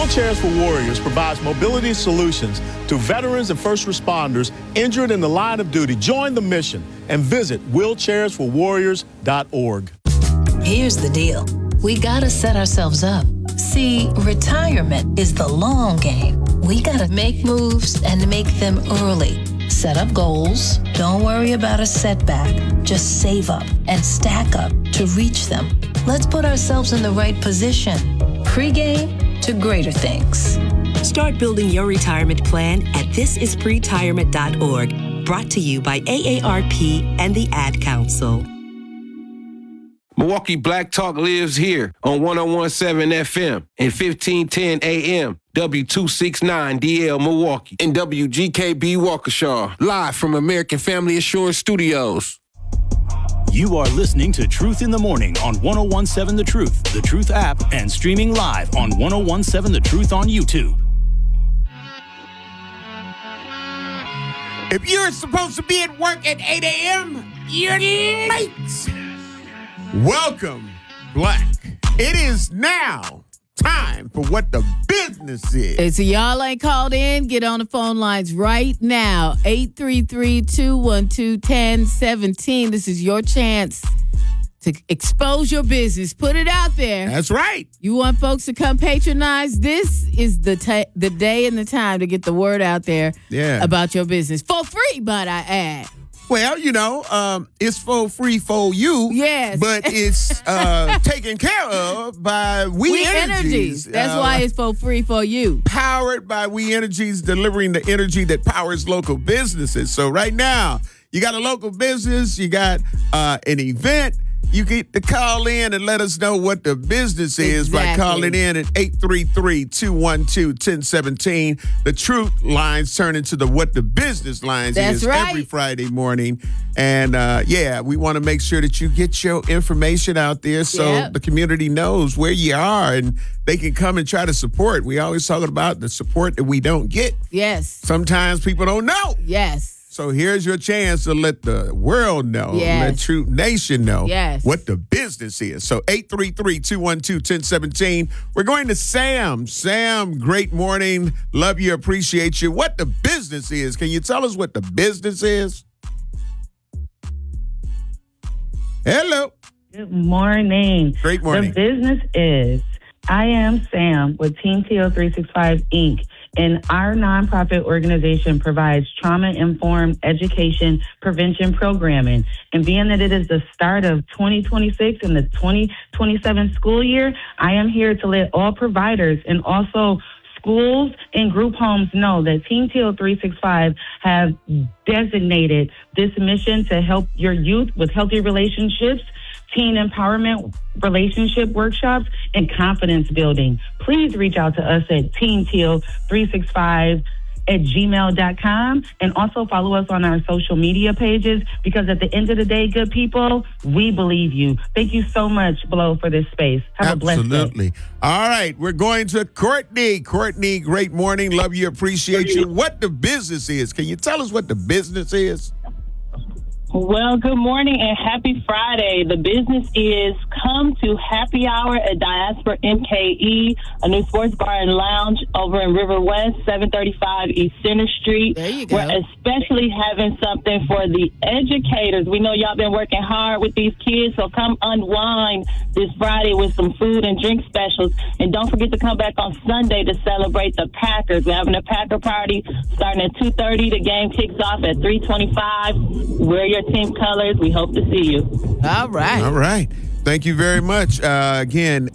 Wheelchairs for Warriors provides mobility solutions to veterans and first responders injured in the line of duty. Join the mission and visit wheelchairsforwarriors.org. Here's the deal. We gotta set ourselves up. See, retirement is the long game. We gotta make moves and make them early. Set up goals. Don't worry about a setback. Just save up and stack up to reach them. Let's put ourselves in the right position. Pre-game to greater things. Start building your retirement plan at thisispretirement.org. Brought to you by AARP and the Ad Council. Milwaukee Black Talk lives here on 101.7 FM and 1510 AM, W269DL Milwaukee, and WGKB Waukesha, live from American Family Assurance Studios. You are listening to Truth in the Morning on 101.7 The Truth app, and streaming live on 101.7 The Truth on YouTube. If you're supposed to be at work at 8 a.m., you're late. Welcome, Black. It is now time for What the Business Is. So y'all ain't called in, get on the phone lines right now. 833-212-1017. This is your chance to expose your business. Put it out there. That's right. You want folks to come patronize? This is the day and the time to get the word out there about your business. For free, but I add. Well, it's for free for you. Yes. But it's taken care of by We Energies. That's why it's for free for you. Powered by We Energies, delivering the energy that powers local businesses. So right now, you got a local business, you got an event. You get to call in and let us know what the business is by calling in at 833-212-1017. The truth lines turn into the what the business lines every Friday morning. And, we want to make sure that you get your information out there so the community knows where you are and they can come and try to support. We always talk about the support that we don't get. Yes. Sometimes people don't know. Yes. So here's your chance to let the world know, let Truth Nation know what the business is. So 833-212-1017. We're going to Sam. Sam, great morning. Love you, appreciate you. What the business is. Can you tell us what the business is? Hello. Good morning. Great morning. The business is, I am Sam with Team TL 365 Inc. And our nonprofit organization provides trauma-informed education prevention programming. And being that it is the start of 2026 and the 2027 school year, I am here to let all providers and also schools and group homes know that Team TL 365 have designated this mission to help your youth with healthy relationships, teen empowerment, relationship workshops, and confidence building. Please reach out to us at teamteal365@gmail.com and also follow us on our social media pages because at the end of the day, good people, we believe you. Thank you so much, Blow, for this space. Have a blessed day. Absolutely. All right, we're going to Courtney. Courtney, great morning. Love you, appreciate you. What the business is. Can you tell us what the business is? Well, good morning and happy Friday. The business is come to happy hour at Diaspora MKE, a new sports bar and lounge over in River West, 735 East Center Street. There you go. We're especially having something for the educators. We know y'all been working hard with these kids, so come unwind this Friday with some food and drink specials. And don't forget to come back on Sunday to celebrate the Packers. We're having a Packer party starting at 2:30. The game kicks off at 3:25. Wear your team colors. We hope to see you. All right. All right. Thank you very much. Again,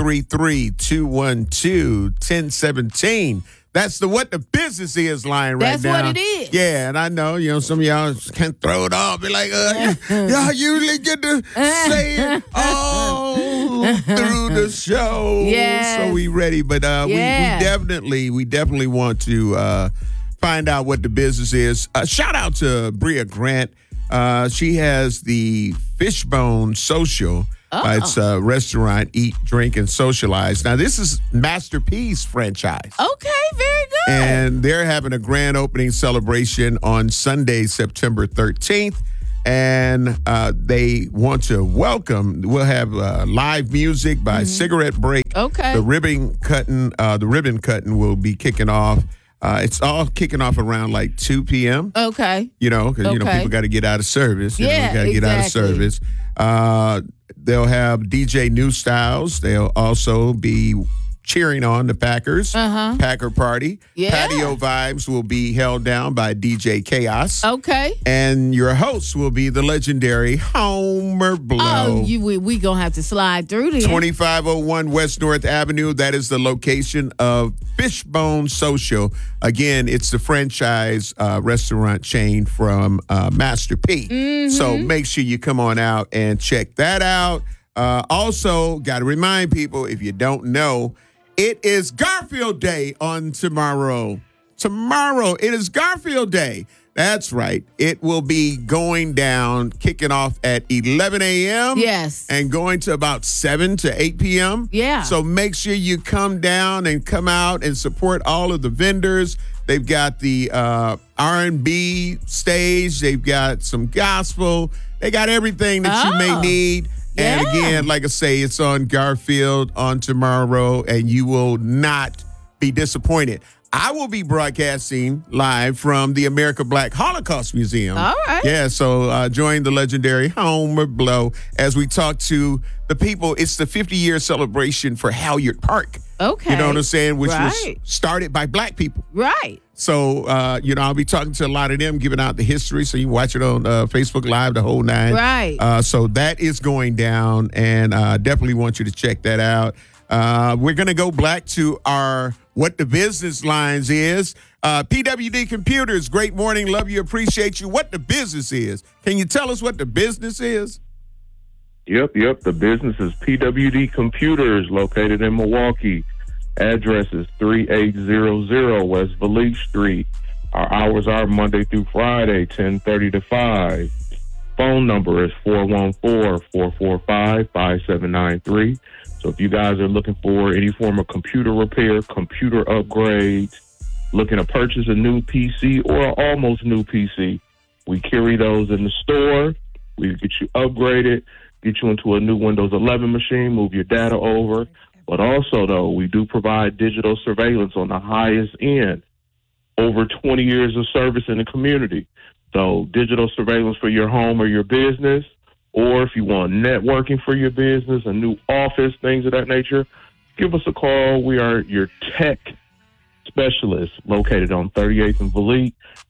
833-212-1017. That's the what the business is line right now. That's what it is. Yeah, and I know, some of y'all can throw it off. Be like, y'all usually get to say it all through the show. Yes. So we ready. But we definitely want to find out what the business is. Shout out to Bria Grant. She has the Fishbone Social. It's a restaurant, eat, drink, and socialize. Now, this is Masterpiece franchise. Okay, very good. And they're having a grand opening celebration on Sunday, September 13th. And they want to welcome. We'll have live music by Cigarette Break. Okay. The ribbon cutting will be kicking off. It's all kicking off around like 2 p.m. Okay. Because people got to get out of service. Yeah, got to get out of exactly. service. They'll have DJ New Styles. They'll also be cheering on the Packers. Packer Party. Yeah. Patio Vibes will be held down by DJ Chaos. Okay. And your host will be the legendary Homer Blow. Oh, we going to have to slide through there. 2501 West North Avenue. That is the location of Fishbone Social. Again, it's the franchise restaurant chain from Master P. So make sure you come on out and check that out. Also, got to remind people, if you don't know, it is Garfield Day on tomorrow. Tomorrow, it is Garfield Day. That's right. It will be going down, kicking off at 11 a.m. Yes. And going to about 7 to 8 p.m. Yeah. So make sure you come down and come out and support all of the vendors. They've got the R&B stage. They've got some gospel. They got everything that you may need. Yeah. And again, like I say, it's on Garfield on tomorrow, and you will not be disappointed. I will be broadcasting live from the America Black Holocaust Museum. All right. Yeah, so join the legendary Homer Blow as we talk to the people. It's the 50-year celebration for Halyard Park. Okay. You know what I'm saying? Which was Right. started by black people. Right. So, I'll be talking to a lot of them, giving out the history. So you watch it on Facebook Live, the whole nine. Right. So that is going down, and definitely want you to check that out. We're going to go back to our What the Business Lines is. PWD Computers, great morning. Love you, appreciate you. What the business is. Can you tell us what the business is? Yep. The business is PWD Computers, located in Milwaukee. Address is 3800 West Valise Street. Our hours are Monday through Friday, 10:30 to 5. Phone number is 414-445-5793. So if you guys are looking for any form of computer repair, computer upgrades, looking to purchase a new PC or an almost new PC, we carry those in the store. We get you upgraded, get you into a new Windows 11 machine, move your data over. But also, though, we do provide digital surveillance on the highest end. Over 20 years of service in the community. So digital surveillance for your home or your business, or if you want networking for your business, a new office, things of that nature, give us a call. We are your tech specialist located on 38th and Valise,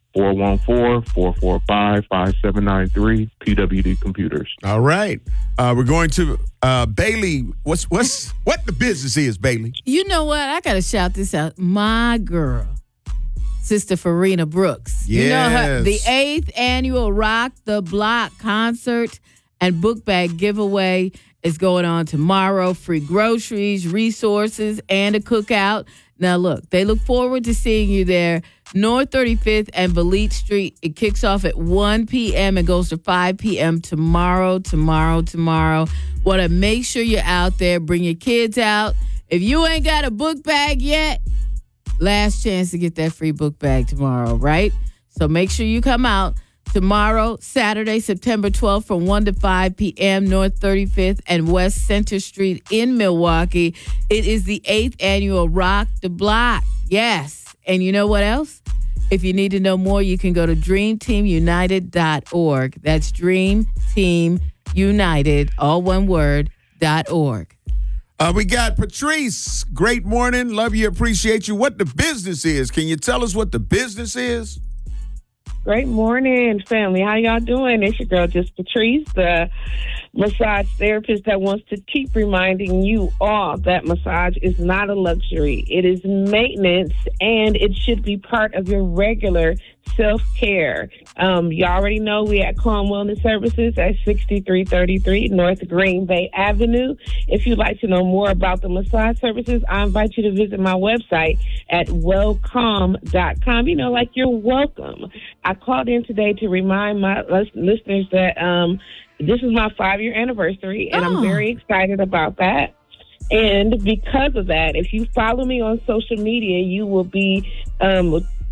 414-445-5793, PWD Computers. All right. We're going to Bailey. What the business is, Bailey? You know what? I got to shout this out. My girl, Sister Farina Brooks. Yes. You know her, the 8th annual Rock the Block concert and book bag giveaway is going on tomorrow. Free groceries, resources, and a cookout. Now, look, they look forward to seeing you there. North 35th and Valise Street. It kicks off at 1 p.m. and goes to 5 p.m. tomorrow. Want to make sure you're out there. Bring your kids out. If you ain't got a book bag yet, last chance to get that free book bag tomorrow, right? So make sure you come out tomorrow, Saturday, September 12th from 1 to 5 p.m., North 35th and West Center Street in Milwaukee. It is the 8th annual Rock the Block. Yes. And you know what else? If you need to know more, you can go to dreamteamunited.org. That's dreamteamunited, all one word, .org. We got Patrice. Great morning. Love you. Appreciate you. What the business is. Can you tell us what the business is? Great morning, family. How y'all doing? It's your girl, just Patrice, the massage therapist that wants to keep reminding you all that massage is not a luxury. It is maintenance, and it should be part of your regular self-care. You already know we at Calm Wellness Services at 6333 North Green Bay Avenue. If you'd like to know more about the massage services, I invite you to visit my website at wellcom.com. You know, like you're welcome. I called in today to remind my listeners that this is my 5-year anniversary, and I'm very excited about that. And because of that, if you follow me on social media, you will be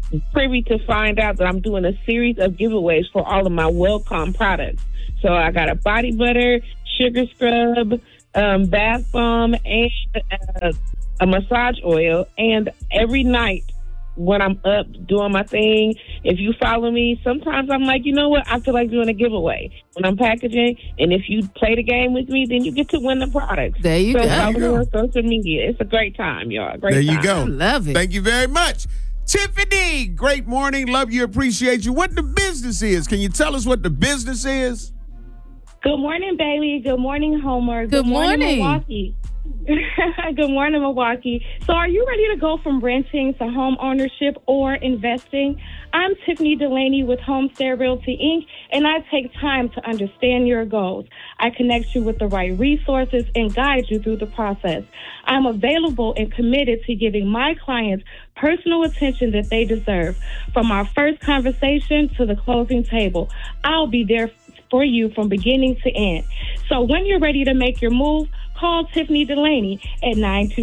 privy to find out that I'm doing a series of giveaways for all of my Wellcome products. So I got a body butter, sugar scrub, bath bomb, and a massage oil. And every night when I'm up doing my thing, if you follow me, sometimes I'm like, you know what? I feel like doing a giveaway when I'm packaging. And if you play the game with me, then you get to win the products. There you go. Follow me on social media. It's a great time, y'all. Great there time. you go. I love it. Thank you very much. Tiffany, great morning. Love you, appreciate you. What the business is? Can you tell us what the business is? Good morning, Bailey. Good morning, Homer. Good morning. Milwaukee. Good morning, Milwaukee. So are you ready to go from renting to home ownership or investing? I'm Tiffany Delaney with Homestead Realty, Inc., and I take time to understand your goals. I connect you with the right resources and guide you through the process. I'm available and committed to giving my clients personal attention that they deserve. From our first conversation to the closing table, I'll be there for you from beginning to end. So when you're ready to make your move, call Tiffany Delaney at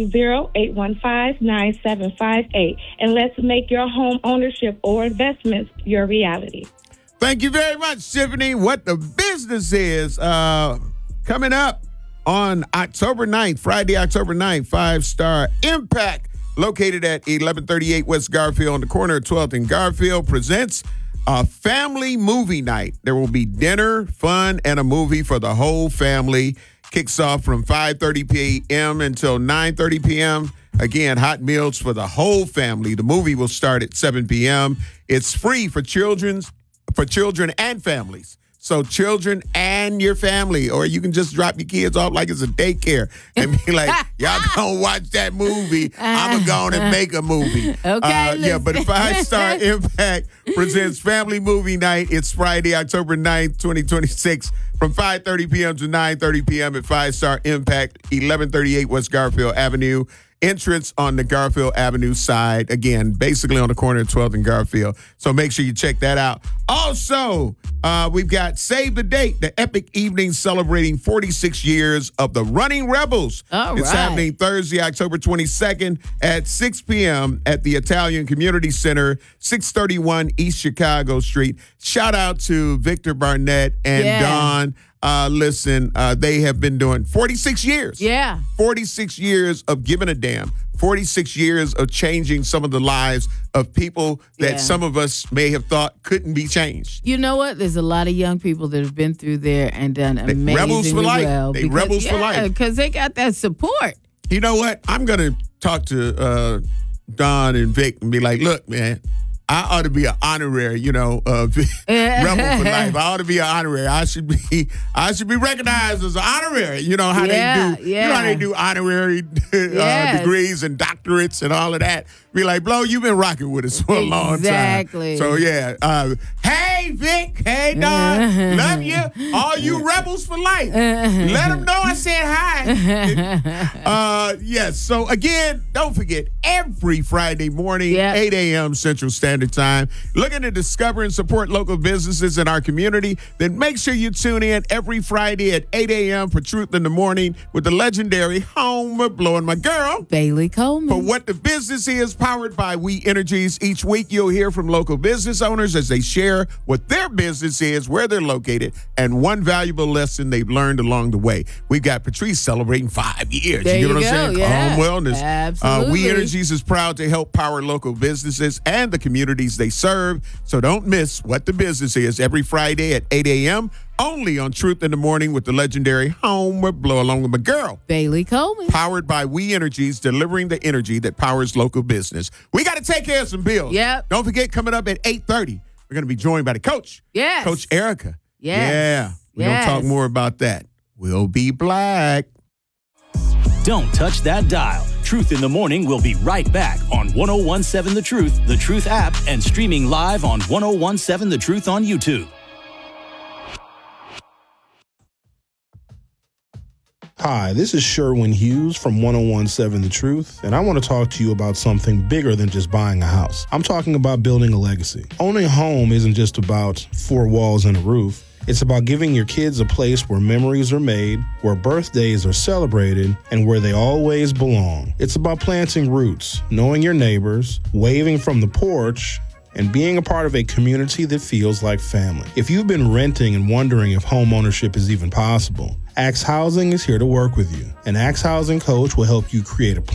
920-815-9758, and let's make your home ownership or investments your reality. Thank you very much, Tiffany. What the business is coming up on October 9th, Friday, October 9th, 5-Star Impact, located at 1138 West Garfield on the corner of 12th and Garfield, presents a family movie night. There will be dinner, fun, and a movie for the whole family. Kicks off from 5:30 p.m. until 9:30 p.m. Again, hot meals for the whole family. The movie will start at 7 p.m. It's free for children and families. So children and your family, or you can just drop your kids off like it's a daycare and be like, y'all gonna watch that movie. I'm gonna go and make a movie. Okay. Yeah, but 5-Star Impact presents Family Movie Night. It's Friday, October 9th, 2026, from 5:30 p.m. to 9:30 p.m. at 5-Star Impact, 1138 West Garfield Avenue. Entrance on the Garfield Avenue side. Again, basically on the corner of 12th and Garfield. So make sure you check that out. Also, we've got Save the Date, the epic evening celebrating 46 years of the Running Rebels. All It's right. happening Thursday, October 22nd at 6 p.m. at the Italian Community Center, 631 East Chicago Street. Shout out to Victor Barnett and Don. Listen, they have been doing 46 years. Yeah. 46 years of giving a damn. 46 years of changing some of the lives of people that some of us may have thought couldn't be changed. You know what? There's a lot of young people that have been through there and done amazingly rebels for life. well. They rebels for life. Because they got that support. You know what? I'm going to talk to Don and Vic and be like, look, man, I ought to be an honorary, rebel for life. I ought to be an honorary. I should be recognized as an honorary. You know how they do. You know how they do honorary degrees and doctorates and all of that. Be like, Blow, you've been rocking with us for a long time. Exactly. So yeah. Hey Vic, hey Don, love you. All you rebels for life. Let them know I said hi. Yes. So again, don't forget every Friday morning, 8 a.m. Central Standard Time. Looking to discover and support local businesses in our community? Then make sure you tune in every Friday at 8 a.m. for Truth in the Morning with the legendary Homer Blow and my girl, Bailey Coleman. For What the Business Is, powered by We Energies. Each week you'll hear from local business owners as they share what their business is, where they're located, and one valuable lesson they've learned along the way. We've got Patrice celebrating 5 years. There you know you what I'm saying? go, yeah. Home wellness. Absolutely. We Energies is proud to help power local businesses and the communities they serve. So don't miss What the Business Is every Friday at 8 a.m. only on Truth in the Morning with the legendary Homer Blow, along with my girl, Bailey Coleman. Powered by We Energies, delivering the energy that powers local business. We got to take care of some bills. Yep. Don't forget, coming up at 8:30, we're going to be joined by the coach. Yes. Coach Erica. Yes. Yeah. We're going to talk more about that. We'll be black. Don't touch that dial. Truth in the Morning will be right back on 1017 The Truth app, and streaming live on 1017 The Truth on YouTube. Hi, this is Sherwin Hughes from 1017 The Truth, and I want to talk to you about something bigger than just buying a house. I'm talking about building a legacy. Owning a home isn't just about four walls and a roof. It's about giving your kids a place where memories are made, where birthdays are celebrated, and where they always belong. It's about planting roots, knowing your neighbors, waving from the porch, and being a part of a community that feels like family. If you've been renting and wondering if home ownership is even possible, Axe Housing is here to work with you. An Axe Housing coach will help you create a plan